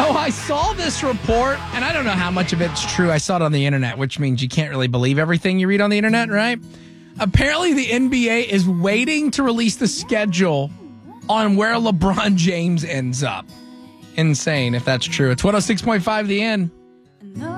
I saw this report, and I don't know how much of it's true. I saw it on the internet, which means you can't really believe everything you read on the internet, right? Apparently, the NBA is waiting to release the schedule on where LeBron James ends up. Insane if that's true. It's 106.5 The End.